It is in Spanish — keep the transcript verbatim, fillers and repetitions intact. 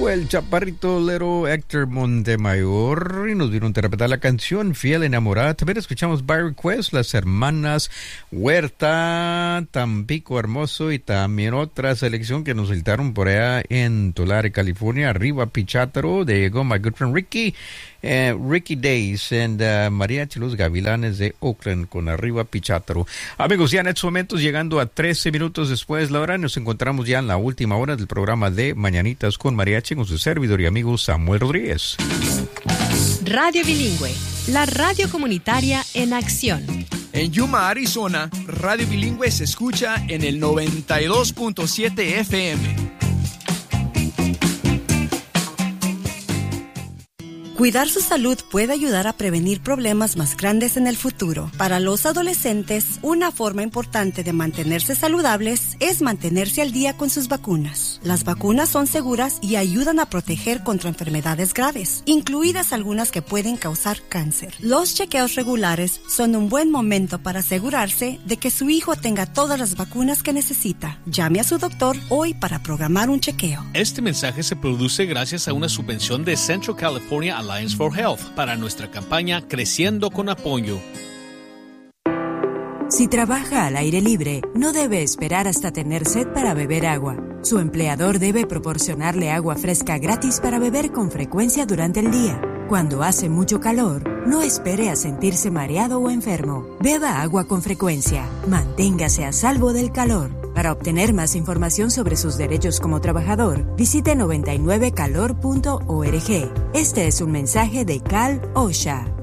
fue el chaparrito lero Héctor Montemayor y nos vino a interpretar la canción Fiel Enamorada. También escuchamos by request las hermanas Huerta, Tampico Hermoso y también otra selección que nos soltaron por allá en Tulare, California. Arriba Pichátaro, de llegó my good friend Ricky, uh, Ricky Days and uh, María Los Gavilanes de Oakland con Arriba Pichátaro. Amigos, ya en estos momentos llegando a trece minutos después la hora, nos encontramos ya en la última hora del programa de Mañanitas con Mariachi con su servidor y amigo Samuel Rodríguez. Radio Bilingüe, la radio comunitaria en acción. En Yuma, Arizona, Radio Bilingüe se escucha en el noventa y dos punto siete F M. Cuidar su salud puede ayudar a prevenir problemas más grandes en el futuro. Para los adolescentes, una forma importante de mantenerse saludables es mantenerse al día con sus vacunas. Las vacunas son seguras y ayudan a proteger contra enfermedades graves, incluidas algunas que pueden causar cáncer. Los chequeos regulares son un buen momento para asegurarse de que su hijo tenga todas las vacunas que necesita. Llame a su doctor hoy para programar un chequeo. Este mensaje se produce gracias a una subvención de Central California Alliance for Health para nuestra campaña Creciendo con Apoyo. Si trabaja al aire libre, no debe esperar hasta tener sed para beber agua. Su empleador debe proporcionarle agua fresca gratis para beber con frecuencia durante el día. Cuando hace mucho calor, no espere a sentirse mareado o enfermo. Beba agua con frecuencia. Manténgase a salvo del calor. Para obtener más información sobre sus derechos como trabajador, visite noventa y nueve calor punto org. Este es un mensaje de Cal OSHA.